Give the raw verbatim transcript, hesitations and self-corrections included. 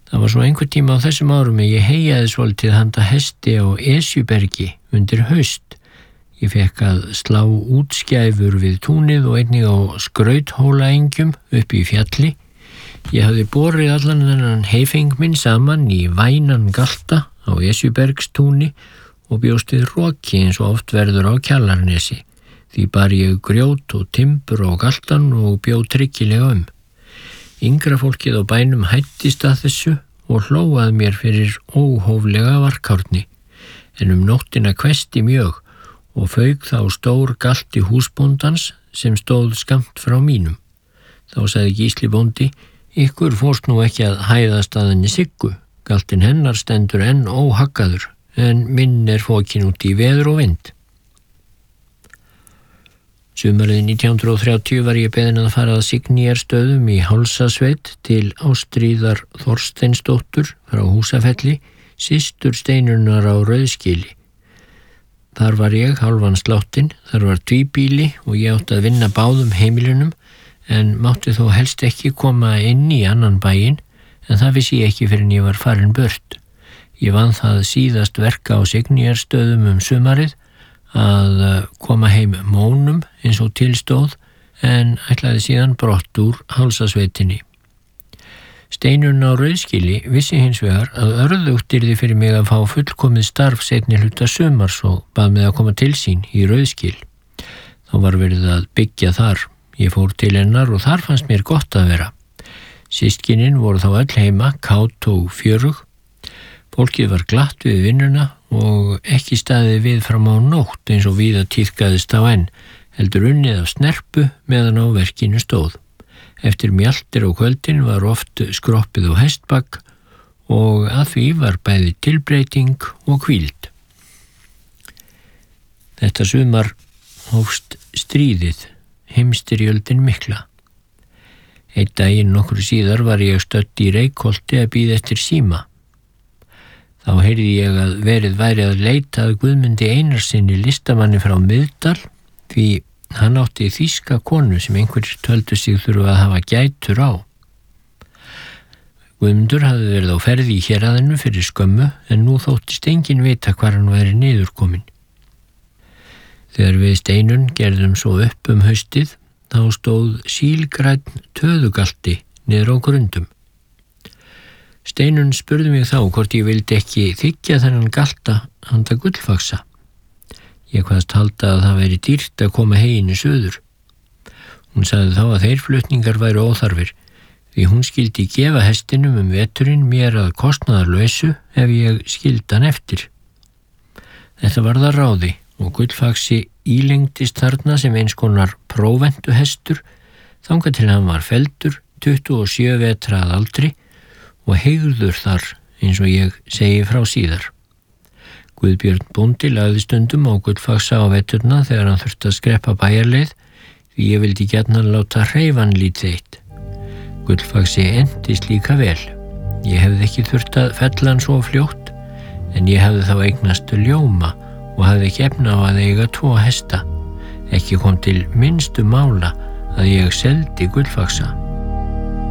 Það var svo einhver tíma á þessum árum að ég heyjaði svolítið handa hesti á Esjubergi undir haust. Ég fekk að slá útskæfur við túnið og einnig á skrauthólaengjum upp í fjalli. Ég hafði borið allan þennan heifing minn saman í vænan galta á Esjubergstúni og bjóst við roki eins og oft verður á Kjalarnesi. Því bar ég grjót og timbur á galtan og bjó tryggilega um. Yngra fólkið á bænum hættist að þessu og hlóað mér fyrir óhóflega varkárni, en um nóttina hvessti mjög og fauk þá stór galti húsbóndans sem stóð skammt frá mínum. Þá sagði Gísli bóndi: ykkur fórst nú ekki að hæðast að henni Siggu, galtin hennar stendur enn óhaggaður, en minn er fókin út í veður og vind. Sumarið nítján hundruð þrjátíu var ég beðinn að fara að Signýjarstöðum í Hálsasveit til Ástríðar Þorsteinsdóttur frá Húsafelli, systur Steinunnar á Rauðskili. Þar var ég hálfan sláttinn, þar var tvíbíli og ég átti að vinna báðum heimilunum, en mátti þó helst ekki koma inn í annan bæinn, en það vissi ég ekki fyrir en ég var farin burt. Ég vann það síðast verka á Signýjarstöðum um sumarið, að koma heim mónum eins og tilstóð, en ætlaði síðan brott úr Hálsasveitinni. Steinunn á Rauðskili vissi hins vegar að örðugt yrði fyrir mig að fá fullkomið starf seinni hluta sumars og bað mig að koma til sín í Rauðskil. Þá var verið að byggja þar. Ég fór til hennar og þar fannst mér gott að vera. Systkinin voru þá öll heima, kát og fjörug. Fólkið var glatt við vinnuna og ekki staðið við fram á nótt eins og víða tíðkaðist á enn, heldur unnið af snerpu meðan á verkinu stóð. Eftir mjaltir á kvöldin var oft skroppið á hestbakk og að því var bæði tilbreyting og hvíld. Þetta sumar hófst stríðið, heimstyrjöldin mikla. Einn daginn nokkru síðar var ég stödd í Reykholti að bíða eftir síma. Þá heyrði ég að verið væri að leita að Guðmundi Einarssyni listamanni frá Miðdal, því hann átti þýska konu sem einhverjir töldu sig þurfa að hafa gætur á. Guðmundur hafði verið á ferði í héraðinu fyrir skömmu, en nú þóttist enginn vita hvar hann væri niðurkominn. Þegar við Steinunn gerðum svo upp um haustið, þá stóð sílgrænn töðugalti niður á grundum. Steinunn spurði mig þá hvort ég vildi ekki þiggja þennan galta handa Gullfaxa. Ég kvaðst halda að það væri dýrt að koma heyinu suður. Hún sagði þá að þeir flutningar væru óþarfir, því hún skildi gefa hestinum um veturinn mér að kostnaðarlausu ef ég skildi hann eftir. Þetta var það ráði og Gullfaxi ílengdist þarna sem eins konar próventuhestur, þangað til hann var felldur, tuttugu og sjö vetra að aldri, og heygður þar eins og ég segi frá síðar. Guðbjörn bóndi lagði stundum á Gullfaxa á veturna þegar hann þurfti að skreppa bæjarleið, því ég vildi gjarnan láta hreyfan lítið eitt. Gullfaxi endist líka vel. Ég hefði ekki þurft að fella hann svo fljótt, en ég hefði þá eignast ljóma og hafði ekki efna á að eiga tvo hesta. Ekki kom til minnstu mála að ég seldi Gullfaxa.